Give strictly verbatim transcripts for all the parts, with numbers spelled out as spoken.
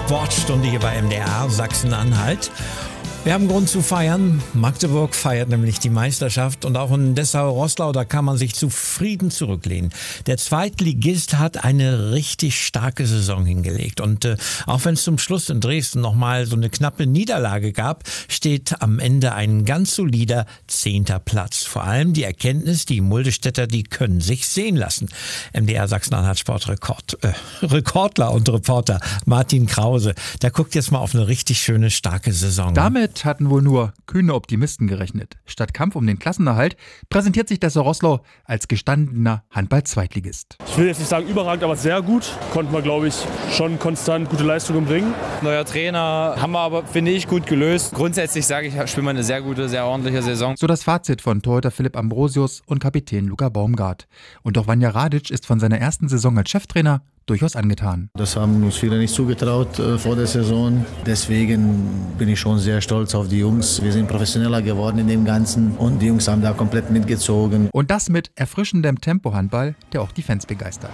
Sportstunde hier bei M D R Sachsen-Anhalt. Wir haben Grund zu feiern. Magdeburg feiert nämlich die Meisterschaft und auch in Dessau-Roßlau, da kann man sich zufrieden zurücklehnen. Der Zweitligist hat eine richtig starke Saison hingelegt und äh, auch wenn es zum Schluss in Dresden nochmal so eine knappe Niederlage gab, steht am Ende ein ganz solider zehnter Platz. Vor allem die Erkenntnis, die Muldestädter, die können sich sehen lassen. M D R Sachsen-Anhalt Sportrekord, äh, Rekordler und Reporter Martin Krause, der guckt jetzt mal auf eine richtig schöne, starke Saison. Damit hatten wohl nur kühne Optimisten gerechnet. Statt Kampf um den Klassenerhalt präsentiert sich Dessau-Roßlau als gestandener Handball-Zweitligist. Ich will jetzt nicht sagen überragend, aber sehr gut. Konnten wir, glaube ich, schon konstant gute Leistungen bringen. Neuer Trainer, haben wir aber, finde ich, gut gelöst. Grundsätzlich sage ich, spielen wir eine sehr gute, sehr ordentliche Saison. So das Fazit von Torhüter Philipp Ambrosius und Kapitän Luka Baumgart. Und auch Vanja Radic ist von seiner ersten Saison als Cheftrainer durchaus angetan. Das haben uns viele nicht zugetraut äh, vor der Saison. Deswegen bin ich schon sehr stolz auf die Jungs. Wir sind professioneller geworden in dem Ganzen und die Jungs haben da komplett mitgezogen. Und das mit erfrischendem Tempohandball, der auch die Fans begeistert.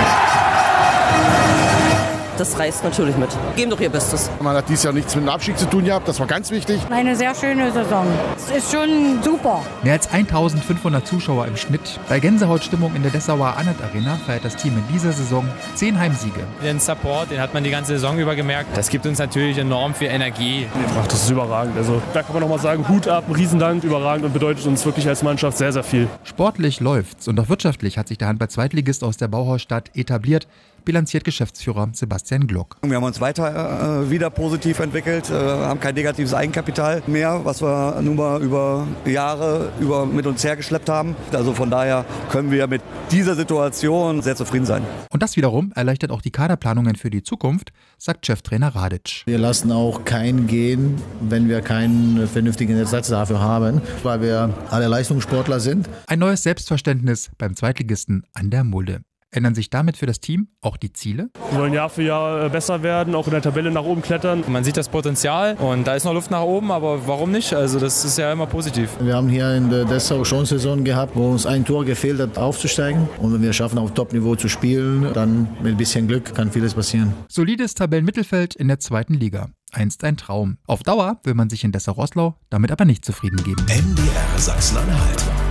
Das reißt natürlich mit. Geben doch ihr Bestes. Man hat dieses Jahr nichts mit dem Abstieg zu tun gehabt, das war ganz wichtig. Eine sehr schöne Saison. Es ist schon super. Mehr als eintausendfünfhundert Zuschauer im Schnitt. Bei Gänsehautstimmung in der Dessauer Anhalt Arena feiert das Team in dieser Saison zehn Heimsiege. Den Support, den hat man die ganze Saison über gemerkt. Das gibt uns natürlich enorm viel Energie. Ach, das ist überragend. Also da kann man nochmal sagen, Hut ab, Riesendank, überragend und bedeutet uns wirklich als Mannschaft sehr, sehr viel. Sportlich läuft's und auch wirtschaftlich hat sich der Handball-Zweitligist aus der Bauhausstadt etabliert, bilanziert Geschäftsführer Sebastian Glock. Wir haben uns weiter äh, wieder positiv entwickelt, äh, haben kein negatives Eigenkapital mehr, was wir nun mal über Jahre über mit uns hergeschleppt haben. Also von daher können wir mit dieser Situation sehr zufrieden sein. Und das wiederum erleichtert auch die Kaderplanungen für die Zukunft, sagt Cheftrainer Radic. Wir lassen auch keinen gehen, wenn wir keinen vernünftigen Ersatz dafür haben, weil wir alle Leistungssportler sind. Ein neues Selbstverständnis beim Zweitligisten an der Mulde. Ändern sich damit für das Team auch die Ziele? Wir wollen Jahr für Jahr besser werden, auch in der Tabelle nach oben klettern. Man sieht das Potenzial und da ist noch Luft nach oben, aber warum nicht? Also das ist ja immer positiv. Wir haben hier in der Dessau schon Saison gehabt, wo uns ein Tor gefehlt hat, aufzusteigen. Und wenn wir schaffen, auf Top-Niveau zu spielen, dann mit ein bisschen Glück kann vieles passieren. Solides Tabellenmittelfeld in der zweiten Liga. Einst ein Traum. Auf Dauer will man sich in Dessau-Roßlau damit aber nicht zufrieden geben. M D R Sachsen-Anhalt.